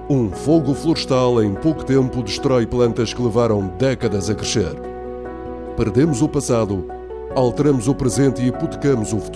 Um fogo florestal em pouco tempo destrói plantas que levaram décadas a crescer. Perdemos o passado, alteramos o presente e hipotecamos o futuro.